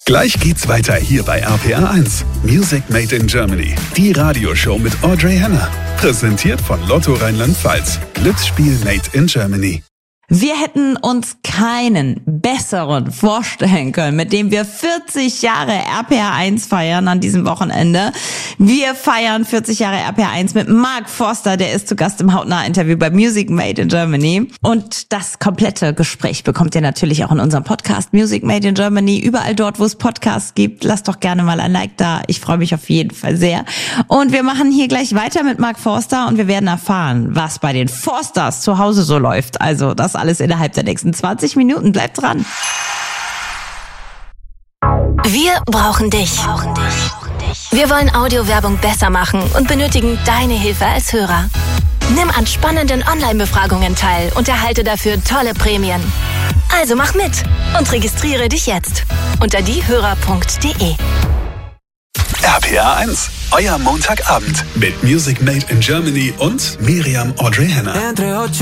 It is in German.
Gleich geht's weiter hier bei RPR 1. Music Made in Germany. Die Radioshow mit Audrey Henner. Präsentiert von Lotto Rheinland-Pfalz. Glücksspiel Made in Germany. Wir hätten uns keinen besseren vorstellen können, mit dem wir 40 Jahre RPR 1 feiern an diesem Wochenende. Wir feiern 40 Jahre RPR 1 mit Mark Forster, der ist zu Gast im Hautnah-Interview bei Music Made in Germany. Und das komplette Gespräch bekommt ihr natürlich auch in unserem Podcast Music Made in Germany. Überall dort, wo es Podcasts gibt, lasst doch gerne mal ein Like da. Ich freue mich auf jeden Fall sehr. Und wir machen hier gleich weiter mit Mark Forster und wir werden erfahren, was bei den Forsters zu Hause so läuft. Also das alles innerhalb der nächsten 20 Minuten. Bleibt dran. Wir brauchen dich. Wir wollen Audiowerbung besser machen und benötigen deine Hilfe als Hörer. Nimm an spannenden Online-Befragungen teil und erhalte dafür tolle Prämien. Also mach mit und registriere dich jetzt unter diehörer.de. RPR 1, euer Montagabend mit Music Made in Germany und Miriam Audrey Henner.